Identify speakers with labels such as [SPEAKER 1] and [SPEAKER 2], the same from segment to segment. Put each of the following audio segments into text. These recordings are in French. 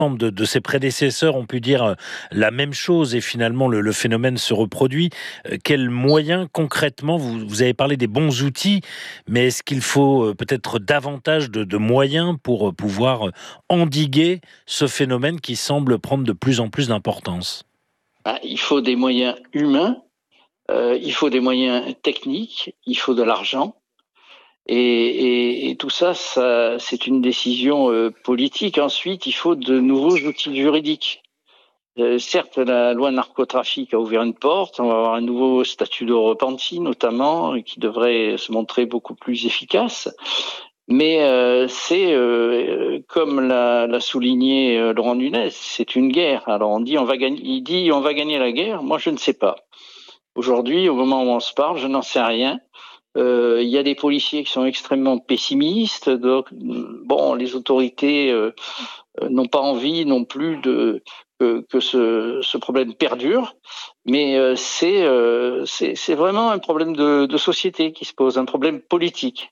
[SPEAKER 1] de ses prédécesseurs ont pu dire la même chose et finalement le phénomène se reproduit. Quels moyens concrètement, vous avez parlé des bons outils, mais est-ce qu'il faut peut-être davantage de moyens pour pouvoir endiguer ce phénomène qui semble prendre de plus en plus d'importance ?
[SPEAKER 2] Il faut des moyens humains, il faut des moyens techniques, il faut de l'argent. Et tout ça, c'est une décision politique. Ensuite, il faut de nouveaux outils juridiques. Certes, la loi narcotrafic a ouvert une porte. On va avoir un nouveau statut de repenti, notamment, qui devrait se montrer beaucoup plus efficace. Mais c'est, comme l'a souligné Laurent Nunez, c'est une guerre. Alors on dit on va gagner la guerre. Moi, je ne sais pas. Aujourd'hui, au moment où on se parle, je n'en sais rien. Il y a des policiers qui sont extrêmement pessimistes. Donc, les autorités n'ont pas envie non plus que ce problème perdure. Mais c'est vraiment un problème de société qui se pose, un problème politique.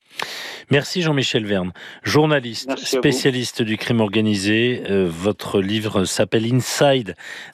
[SPEAKER 1] Merci Jean-Michel Verne, journaliste, spécialiste du crime organisé. Votre livre s'appelle Inside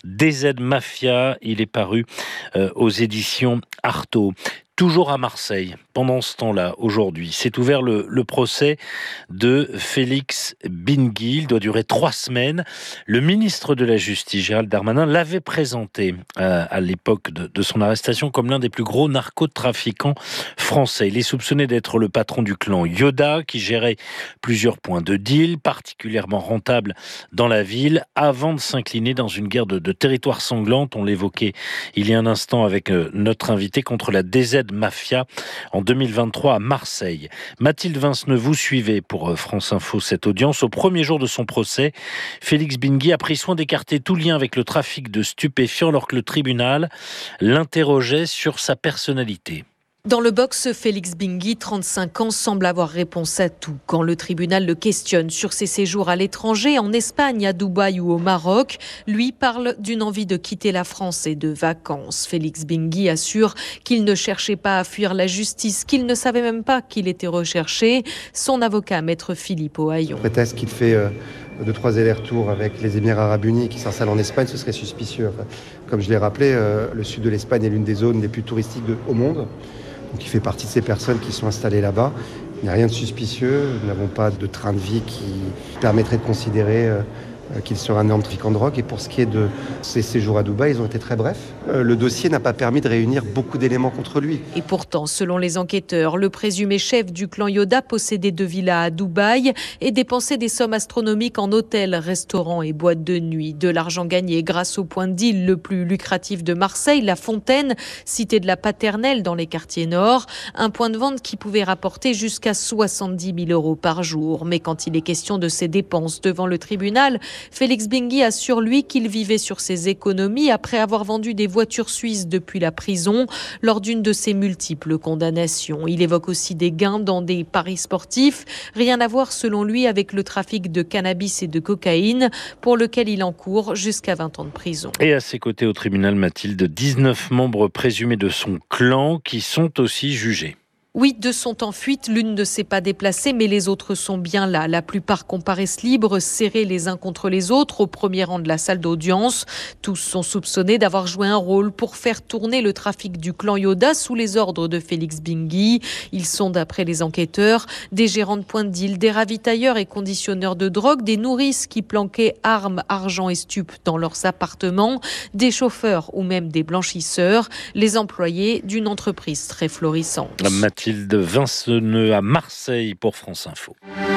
[SPEAKER 1] DZ Mafia. Il est paru aux éditions Artaud. Toujours à Marseille, pendant ce temps-là, aujourd'hui, s'est ouvert le procès de Félix Binguy. Il doit durer 3 semaines. Le ministre de la Justice, Gérald Darmanin, l'avait présenté à l'époque de son arrestation comme l'un des plus gros narcotrafiquants français. Il est soupçonné d'être le patron du clan Yoda, qui gérait plusieurs points de deal, particulièrement rentables dans la ville, avant de s'incliner dans une guerre de territoire sanglante. On l'évoquait il y a un instant avec notre invité, contre la DZ Mafia en 2023 à Marseille. Mathilde Vinceneux, vous suivez pour France Info cette audience. Au premier jour de son procès, Félix Binguy a pris soin d'écarter tout lien avec le trafic de stupéfiants alors que le tribunal l'interrogeait sur sa personnalité.
[SPEAKER 3] Dans le box, Félix Binguy, 35 ans, semble avoir réponse à tout. Quand le tribunal le questionne sur ses séjours à l'étranger, en Espagne, à Dubaï ou au Maroc, lui parle d'une envie de quitter la France et de vacances. Félix Binguy assure qu'il ne cherchait pas à fuir la justice, qu'il ne savait même pas qu'il était recherché. Son avocat, maître Philippe Ohaillon.
[SPEAKER 4] Prétexte qu'il fait 2-3 allers-retours avec les Émirats Arabes Unis qui s'installent en Espagne, ce serait suspicieux. Enfin, comme je l'ai rappelé, le sud de l'Espagne est l'une des zones les plus touristiques au monde. Donc il fait partie de ces personnes qui sont installées là-bas. Il n'y a rien de suspicieux. Nous n'avons pas de train de vie qui permettrait de considérer qu'il serait un énorme trafiquant de drogue. Et pour ce qui est de ses séjours à Dubaï, ils ont été très brefs. Le dossier n'a pas permis de réunir beaucoup d'éléments contre lui.
[SPEAKER 3] Et pourtant, selon les enquêteurs, le présumé chef du clan Yoda possédait 2 villas à Dubaï et dépensait des sommes astronomiques en hôtels, restaurants et boîtes de nuit. De l'argent gagné grâce au point de deal le plus lucratif de Marseille, La Fontaine, cité de la Paternelle dans les quartiers nord. Un point de vente qui pouvait rapporter jusqu'à 70 000 euros par jour. Mais quand il est question de ses dépenses devant le tribunal, Félix Binguy assure lui qu'il vivait sur ses économies après avoir vendu des voitures suisses depuis la prison lors d'une de ses multiples condamnations. Il évoque aussi des gains dans des paris sportifs, rien à voir selon lui avec le trafic de cannabis et de cocaïne pour lequel il encourt jusqu'à 20 ans de prison.
[SPEAKER 1] Et à ses côtés au tribunal, Mathilde, 19 membres présumés de son clan qui sont aussi jugés.
[SPEAKER 3] Oui, 2 sont en fuite, l'une ne s'est pas déplacée, mais les autres sont bien là. La plupart comparaissent libres, serrés les uns contre les autres, au premier rang de la salle d'audience. Tous sont soupçonnés d'avoir joué un rôle pour faire tourner le trafic du clan Yoda sous les ordres de Félix Binguy. Ils sont, d'après les enquêteurs, des gérants de points de deal, des ravitailleurs et conditionneurs de drogue, des nourrices qui planquaient armes, argent et stupes dans leurs appartements, des chauffeurs ou même des blanchisseurs, les employés d'une entreprise très florissante.
[SPEAKER 1] Mathilde Vinceneux à Marseille pour France Info.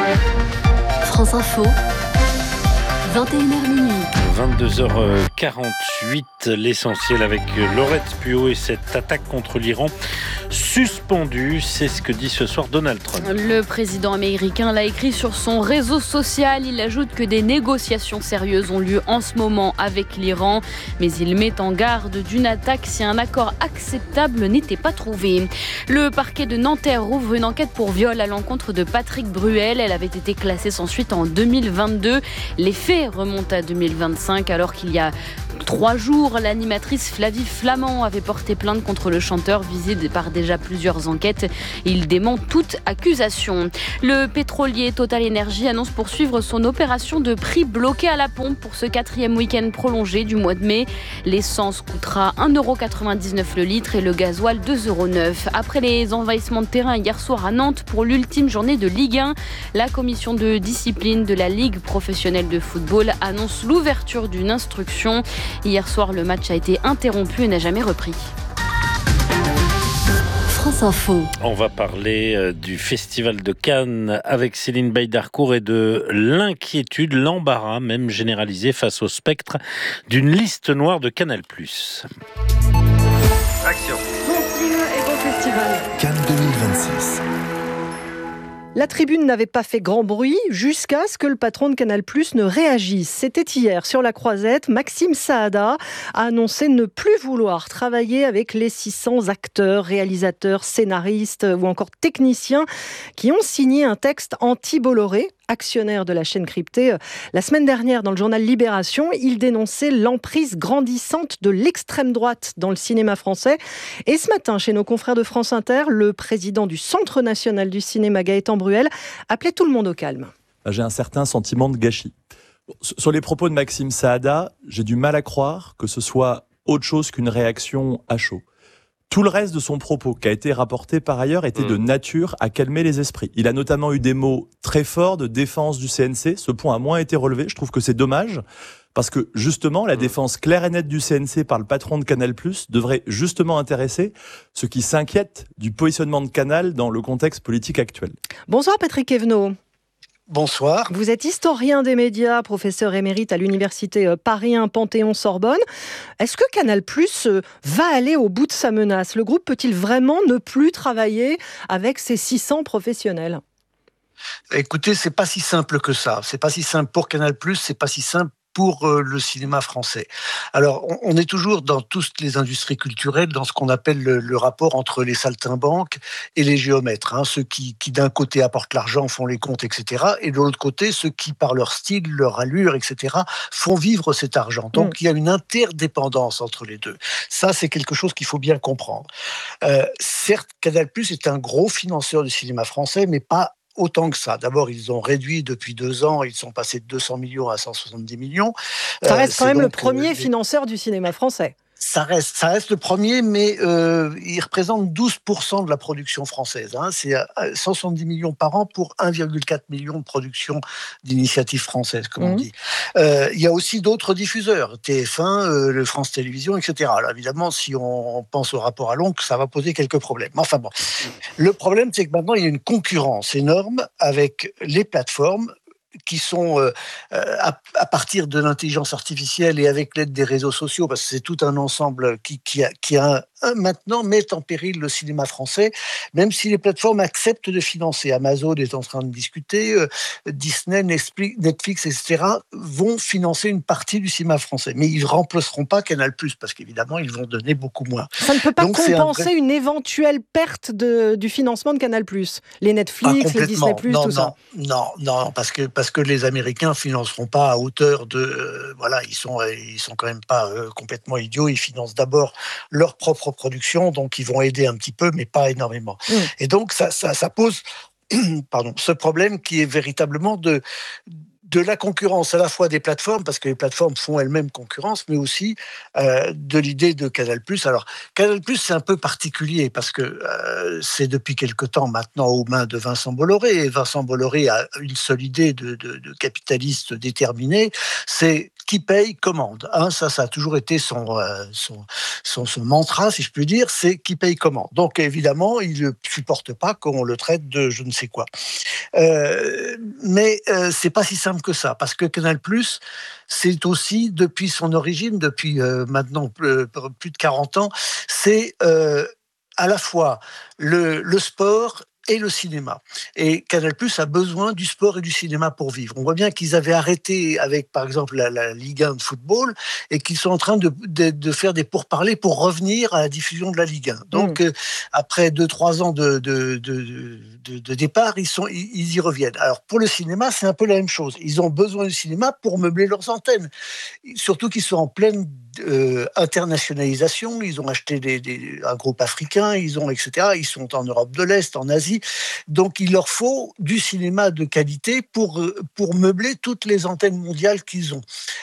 [SPEAKER 5] France Info, 21h minuit.
[SPEAKER 1] 22h48, l'essentiel avec Laurette Puot et cette attaque contre l'Iran suspendue. C'est ce que dit ce soir Donald Trump.
[SPEAKER 6] Le président américain l'a écrit sur son réseau social. Il ajoute que des négociations sérieuses ont lieu en ce moment avec l'Iran. Mais il met en garde d'une attaque si un accord acceptable n'était pas trouvé. Le parquet de Nanterre ouvre une enquête pour viol à l'encontre de Patrick Bruel. Elle avait été classée sans suite en 2022. Les faits remontent à 2025 alors qu'il y a 3 jours, l'animatrice Flavie Flamand avait porté plainte contre le chanteur visé par déjà plusieurs enquêtes. Il dément toute accusation. Le pétrolier Total Energy annonce poursuivre son opération de prix bloqué à la pompe pour ce 4e week-end prolongé du mois de mai. L'essence coûtera 1,99 € le litre et le gasoil 2,09 €. Après les envahissements de terrain hier soir à Nantes pour l'ultime journée de Ligue 1, la commission de discipline de la Ligue professionnelle de football annonce l'ouverture d'une instruction. Hier soir, le match a été interrompu et n'a jamais repris.
[SPEAKER 5] France Info.
[SPEAKER 1] On va parler du Festival de Cannes avec Céline Baye-Darcourt et de l'inquiétude, l'embarras même généralisé face au spectre d'une liste noire de Canal+.
[SPEAKER 7] Action.
[SPEAKER 8] Bon film et bon festival.
[SPEAKER 9] Cannes 2026.
[SPEAKER 8] La tribune n'avait pas fait grand bruit jusqu'à ce que le patron de Canal+ ne réagisse. C'était hier sur la Croisette. Maxime Saada a annoncé ne plus vouloir travailler avec les 600 acteurs, réalisateurs, scénaristes ou encore techniciens qui ont signé un texte anti-Bolloré, actionnaire de la chaîne cryptée. La semaine dernière, dans le journal Libération, il dénonçait l'emprise grandissante de l'extrême droite dans le cinéma français. Et ce matin, chez nos confrères de France Inter, le président du Centre national du cinéma, Gaëtan Bruel, appelait tout le monde au calme.
[SPEAKER 10] J'ai un certain sentiment de gâchis. Sur les propos de Maxime Saada, j'ai du mal à croire que ce soit autre chose qu'une réaction à chaud. Tout le reste de son propos, qui a été rapporté par ailleurs, était de nature à calmer les esprits. Il a notamment eu des mots très forts de défense du CNC. Ce point a moins été relevé. Je trouve que c'est dommage. Parce que, justement, la défense claire et nette du CNC par le patron de Canal+, devrait justement intéresser ceux qui s'inquiètent du positionnement de Canal dans le contexte politique actuel.
[SPEAKER 8] Bonsoir Patrick Evenot.
[SPEAKER 11] Bonsoir.
[SPEAKER 8] Vous êtes historien des médias, professeur émérite à l'université Paris 1 Panthéon-Sorbonne. Est-ce que Canal+ va aller au bout de sa menace ? Le groupe peut-il vraiment ne plus travailler avec ses 600 professionnels ?
[SPEAKER 11] Écoutez, c'est pas si simple que ça. C'est pas si simple pour Canal+, c'est pas si simple pour le cinéma français. Alors, on est toujours dans toutes les industries culturelles, dans ce qu'on appelle le rapport entre les saltimbanques et les géomètres. Ceux qui d'un côté apportent l'argent, font les comptes, etc. Et de l'autre côté, ceux qui, par leur style, leur allure, etc., font vivre cet argent. Donc, il y a une interdépendance entre les deux. Ça, c'est quelque chose qu'il faut bien comprendre. Certes, Canal+ est un gros financeur du cinéma français, mais pas autant que ça. D'abord, ils ont réduit depuis 2 ans, ils sont passés de 200 millions à 170 millions.
[SPEAKER 8] Ça reste quand même le premier financeur du cinéma français.
[SPEAKER 11] Ça reste le premier, mais il représente 12% de la production française. C'est 170 millions par an pour 1,4 million de production d'initiatives françaises, comme on dit. Il y a aussi d'autres diffuseurs, TF1, le France Télévisions, etc. Alors évidemment, si on pense au rapport à l'oncle, ça va poser quelques problèmes. Enfin bon, le problème, c'est que maintenant, il y a une concurrence énorme avec les plateformes qui sont à partir de l'intelligence artificielle et avec l'aide des réseaux sociaux, parce que c'est tout un ensemble qui maintenant met en péril le cinéma français, même si les plateformes acceptent de financer. Amazon est en train de discuter, Disney, Netflix, etc. vont financer une partie du cinéma français. Mais ils ne remplaceront pas Canal+, parce qu'évidemment, ils vont donner beaucoup moins.
[SPEAKER 8] Ça ne peut pas compenser une éventuelle perte du financement de Canal+. Les Netflix, les Disney+, tout ça.
[SPEAKER 11] Non, parce que les Américains ne financeront pas à hauteur de... ils sont quand même pas complètement idiots. Ils financent d'abord leur propre production, donc ils vont aider un petit peu, mais pas énormément. Et donc, ça pose ce problème qui est véritablement de la concurrence à la fois des plateformes, parce que les plateformes font elles-mêmes concurrence, mais aussi de l'idée de Canal+. Alors, Canal+, c'est un peu particulier, parce que c'est depuis quelque temps maintenant aux mains de Vincent Bolloré, et Vincent Bolloré a une seule idée de capitaliste déterminé, c'est qui paye commande. Ça a toujours été son mantra, si je puis dire, c'est qui paye commande. Donc évidemment, il ne supporte pas qu'on le traite de je ne sais quoi. Mais c'est pas si simple que ça, parce que Canal+, c'est aussi, depuis son origine, depuis maintenant plus de 40 ans, c'est à la fois le sport et le cinéma. Et Canal+ a besoin du sport et du cinéma pour vivre. On voit bien qu'ils avaient arrêté avec, par exemple, la Ligue 1 de football et qu'ils sont en train de faire des pourparlers pour revenir à la diffusion de la Ligue 1. Donc, après 2-3 ans de départ, ils y reviennent. Alors, pour le cinéma, c'est un peu la même chose. Ils ont besoin du cinéma pour meubler leurs antennes. Surtout qu'ils sont en pleine internationalisation. Ils ont acheté un groupe africain, etc. Ils sont en Europe de l'Est, en Asie. Donc, il leur faut du cinéma de qualité pour meubler toutes les antennes mondiales qu'ils ont.